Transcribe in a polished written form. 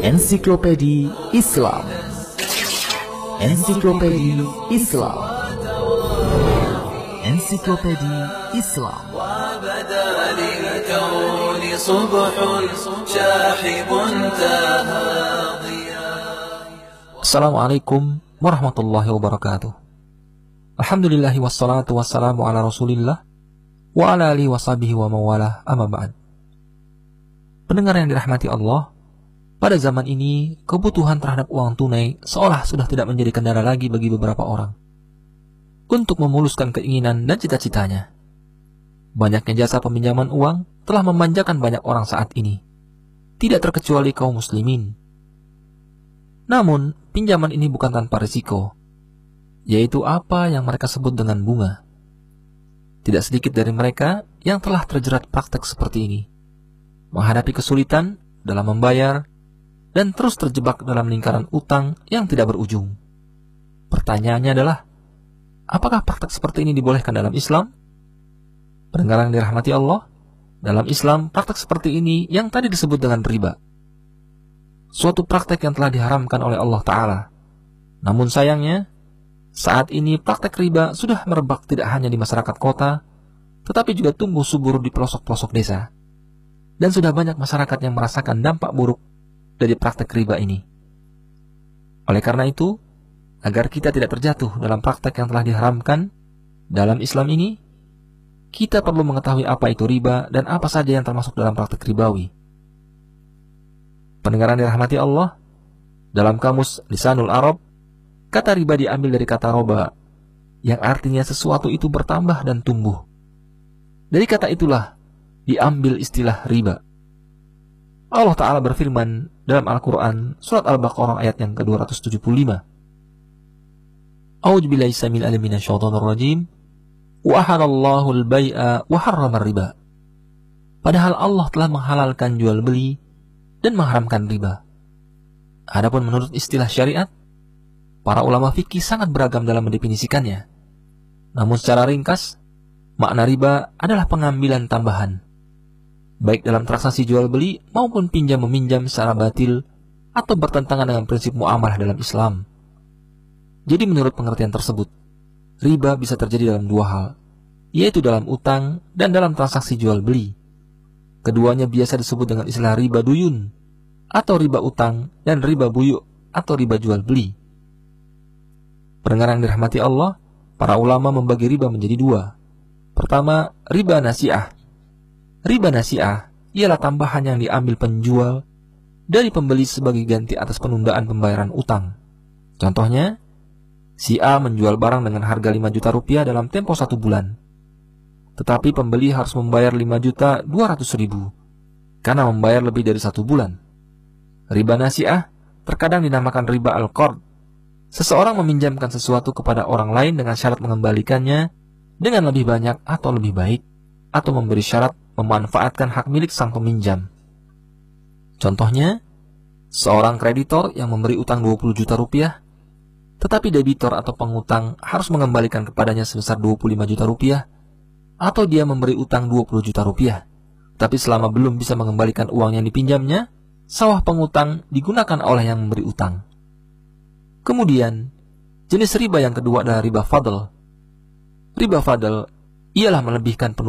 Ensiklopedia Islam. Ensiklopedia Islam. Ensiklopedia Islam. Assalamualaikum warahmatullahi wabarakatuh. Alhamdulillahi wassalatu wassalamu ala rasulillah wa ala alihi washabihi wa mawalah, amma ba'd. Pendengar yang dirahmati Allah, pada zaman ini kebutuhan terhadap uang tunai seolah sudah tidak menjadi kendala lagi bagi beberapa orang untuk memuluskan keinginan dan cita-citanya. Banyaknya jasa peminjaman uang telah memanjakan banyak orang saat ini, tidak terkecuali kaum muslimin. Namun, pinjaman ini bukan tanpa risiko, yaitu apa yang mereka sebut dengan bunga. Tidak sedikit dari mereka yang telah terjerat praktek seperti ini, menghadapi kesulitan dalam membayar, dan terus terjebak dalam lingkaran utang yang tidak berujung. Pertanyaannya adalah, apakah praktek seperti ini dibolehkan dalam Islam? Pendengar yang dirahmati Allah, dalam Islam praktek seperti ini yang tadi disebut dengan riba, suatu praktek yang telah diharamkan oleh Allah Ta'ala. Namun sayangnya, saat ini praktek riba sudah merebak tidak hanya di masyarakat kota, tetapi juga tumbuh subur di pelosok-pelosok desa. Dan sudah banyak masyarakat yang merasakan dampak buruk dari praktek riba ini. Oleh karena itu, agar kita tidak terjatuh dalam praktek yang telah diharamkan dalam Islam ini, kita perlu mengetahui apa itu riba dan apa saja yang termasuk dalam praktek ribawi. Pendengar yang dirahmati Allah, dalam kamus Lisanul Arab, kata riba diambil dari kata roba, yang artinya sesuatu itu bertambah dan tumbuh. Dari kata itulah diambil istilah riba. Allah Ta'ala berfirman dalam Al-Quran, surat Al-Baqarah ayat yang ke-275. A'udzubillahi samil alim minasyaitonir rajim. Wa ahallallahu al-bai'a wa harrama riba. Padahal Allah telah menghalalkan jual beli dan mengharamkan riba. Adapun menurut istilah syariat, para ulama fikih sangat beragam dalam mendefinisikannya. Namun secara ringkas, makna riba adalah pengambilan tambahan, baik dalam transaksi jual beli maupun pinjam meminjam secara batil atau bertentangan dengan prinsip muamalah dalam Islam. Jadi menurut pengertian tersebut, riba bisa terjadi dalam dua hal, yaitu dalam utang dan dalam transaksi jual beli. Keduanya biasa disebut dengan istilah riba duyun atau riba utang dan riba buyuk atau riba jual beli. Pendengar yang dirahmati Allah, para ulama membagi riba menjadi dua. Pertama, riba nasi'ah. Riba nasi'ah ialah tambahan yang diambil penjual dari pembeli sebagai ganti atas penundaan pembayaran utang. Contohnya, si A menjual barang dengan harga 5 juta rupiah dalam tempo 1 bulan. Tetapi pembeli harus membayar 5.200.000 karena membayar lebih dari 1 bulan. Riba nasi'ah terkadang dinamakan riba al-qard. Seseorang meminjamkan sesuatu kepada orang lain dengan syarat mengembalikannya dengan lebih banyak atau lebih baik, atau memberi syarat memanfaatkan hak milik sang peminjam. Contohnya, seorang kreditor yang memberi utang 20 juta rupiah, tetapi debitor atau pengutang harus mengembalikan kepadanya sebesar 25 juta rupiah, atau dia memberi utang 20 juta rupiah, tapi selama belum bisa mengembalikan uang yang dipinjamnya, sawah pengutang digunakan oleh yang memberi utang. Kemudian, jenis riba yang kedua adalah riba fadl. Riba fadl ialah melebihkan